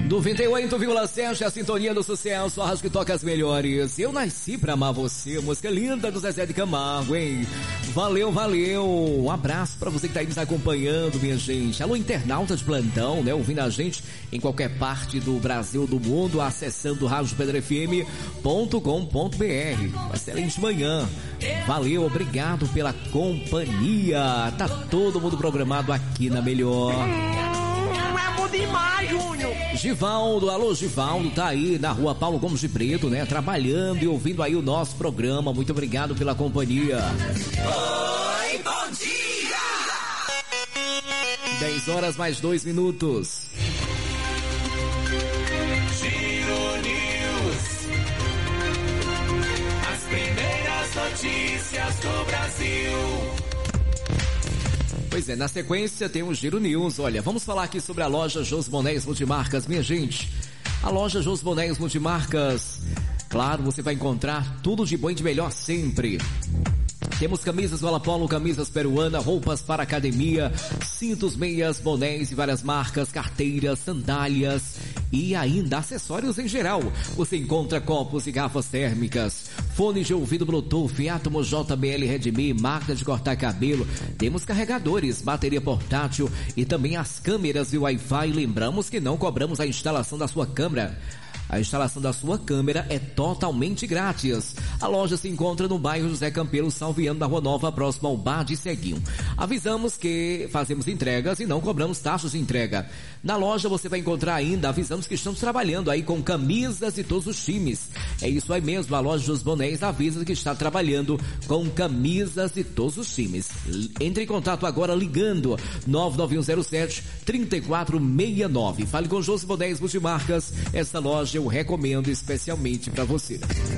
98,7, a sintonia do sucesso, a rádio que toca as melhores. Eu nasci pra amar você, música linda do Zezé de Camargo, hein? Valeu, valeu. Um abraço pra você que tá aí nos acompanhando, minha gente. Alô, internauta de plantão, né? Ouvindo a gente em qualquer parte do Brasil, do mundo, acessando radiopedrofm.com.br. Excelente manhã. Valeu, obrigado pela companhia. Tá todo mundo programado aqui na Melhor. Demais, Júnior. Givaldo, alô Givaldo, tá aí na rua Paulo Gomes de Preto, né? Trabalhando e ouvindo aí o nosso programa. Muito obrigado pela companhia. Oi, bom dia. 10 horas mais 2 minutos. Giro News. As primeiras notícias do Brasil. Pois é, na sequência tem o Giro News. Olha, vamos falar aqui sobre a loja Jos Bonés Multimarcas, minha gente. A loja Jos Bonés Multimarcas, claro, você vai encontrar tudo de bom e de melhor sempre. Temos camisas Gola Polo, camisas peruana, roupas para academia, cintos, meias, bonés e várias marcas, carteiras, sandálias e ainda acessórios em geral. Você encontra copos e garrafas térmicas, fones de ouvido Bluetooth, Atomo JBL Redmi, máquina de cortar cabelo. Temos carregadores, bateria portátil e também as câmeras e Wi-Fi. Lembramos que não cobramos a instalação da sua câmera. A instalação da sua câmera é totalmente grátis. A loja se encontra no bairro José Campelo, Salviano, na Rua Nova, próximo ao Bar de Ceguinho. Avisamos que fazemos entregas e não cobramos taxas de entrega. Na loja você vai encontrar ainda, avisamos que estamos trabalhando aí com camisas de todos os times. É isso aí mesmo, a loja dos bonés avisa que está trabalhando com camisas de todos os times. Entre em contato agora ligando 99107-3469. Fale com Jos Bonés Multimarcas, essa loja eu recomendo especialmente para você.